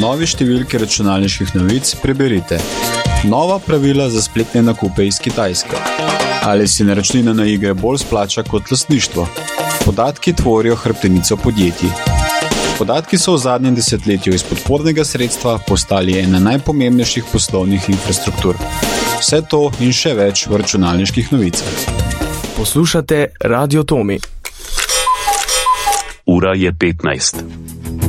novi številki računalniških novic preberite: nova pravila za spletne nakupe iz Kitajske. Ali si naročnina na igre bolj splača kot lastništvo? Podatki tvorijo hrbtenico podjetij. Podatki so v zadnjem desetletju iz podpornega sredstva postali ena najpomembnejših poslovnih infrastruktur. Vse to in še več v računalniških novicah. Poslušate Radio Tomi. Ura je 15.